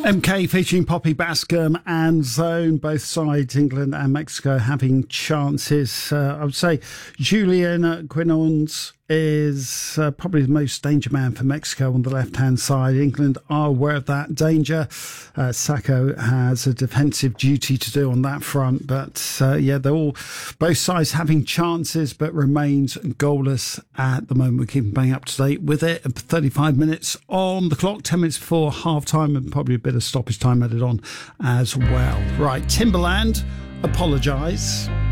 MK featuring Poppy Bascom and Zone, both sides, England and Mexico, having chances. I would say Julian Quinones is probably the most danger man for Mexico on the left-hand side. England are aware of that danger. Sacco has a defensive duty to do on that front, but they're both sides having chances, but remains goalless at the moment. We're keeping bang up to date with it. 35 minutes on the clock, 10 minutes before half-time, and probably a bit of stoppage time added on as well. Right, Timberland, Apologise.